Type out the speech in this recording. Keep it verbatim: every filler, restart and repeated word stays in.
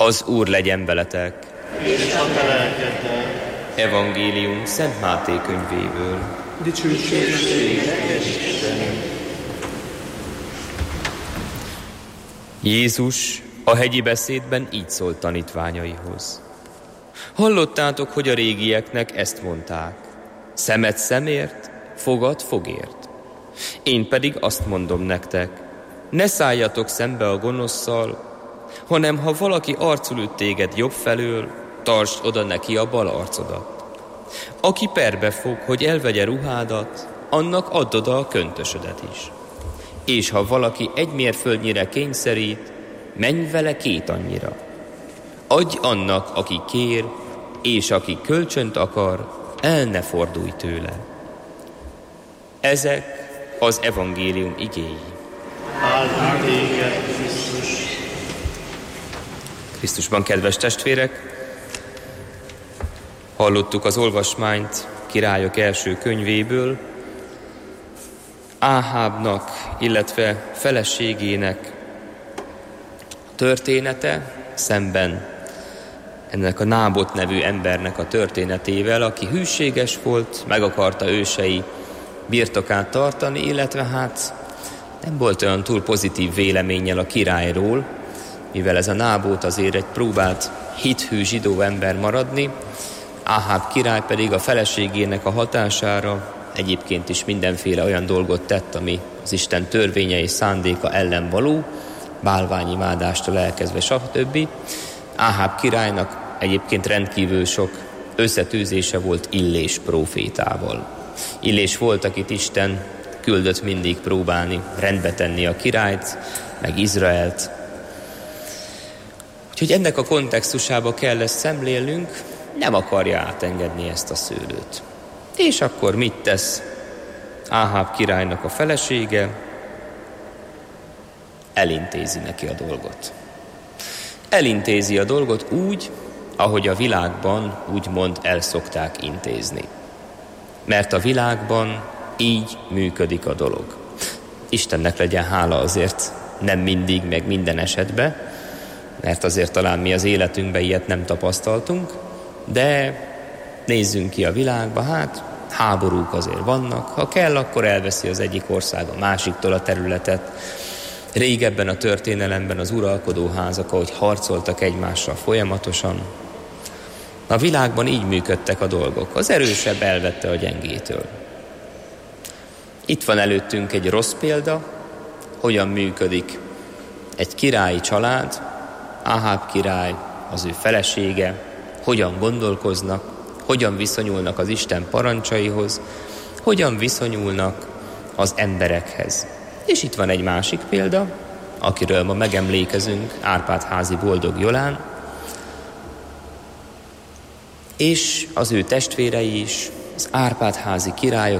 Az Úr legyen veletek. És a te lelkeddel. Evangélium Szent Máté könyvéből. Dicsőség neked, Istenem. Jézus a hegyi beszédben így szólt tanítványaihoz. Hallottátok, hogy a régieknek ezt mondták. Szemed szemért, fogad fogért. Én pedig azt mondom nektek, ne szálljatok szembe a gonoszszal, hanem ha valaki arcul üt téged jobb felől, tartsd oda neki a bal arcodat. Aki perbe fog, hogy elvegye ruhádat, annak add oda a köntösödet is. És ha valaki egy mérföldnyire kényszerít, menj vele két annyira. Adj annak, aki kér, és aki kölcsönt akar, el ne fordulj tőle. Ezek az evangélium igéi. Áldunk téged, Krisztus. Krisztusban, kedves testvérek, hallottuk az olvasmányt Királyok első könyvéből, Áhábnak, illetve feleségének története szemben ennek a Nábot nevű embernek a történetével, aki hűséges volt, meg akarta ősei birtokát tartani, illetve hát nem volt olyan túl pozitív véleménnyel a királyról, mivel ez a Nábot azért egy próbált hithű zsidó ember maradni, Áháb király pedig a feleségének a hatására egyébként is mindenféle olyan dolgot tett, ami az Isten törvénye és szándéka ellen való, bálványimádástól elkezdve stb. Áháb királynak egyébként rendkívül sok összetűzése volt Illés prófétával. Illés volt, akit Isten küldött mindig próbálni rendbe tenni a királyt, meg Izraelt. Úgyhogy ennek a kontextusába kell ezt szemlélnünk, nem akarja átengedni ezt a szőlőt. És akkor mit tesz Áháb királynak a felesége? Elintézi neki a dolgot. Elintézi a dolgot úgy, ahogy a világban úgymond el szokták intézni. Mert a világban így működik a dolog. Istennek legyen hála azért nem mindig, meg minden esetben, mert azért talán mi az életünkben ilyet nem tapasztaltunk, de nézzünk ki a világba, hát háborúk azért vannak, ha kell, akkor elveszi az egyik ország a másiktól a területet. Régebben a történelemben az uralkodóházak, ahogy harcoltak egymással folyamatosan. A világban így működtek a dolgok. Az erősebb elvette a gyengétől. Itt van előttünk egy rossz példa, hogyan működik egy királyi család, Áháb király, az ő felesége, hogyan gondolkoznak, hogyan viszonyulnak az Isten parancsaihoz, hogyan viszonyulnak az emberekhez. És itt van egy másik példa, akiről ma megemlékezünk, Árpád-házi Boldog Jolán, és az ő testvérei is, az Árpád-házi királyok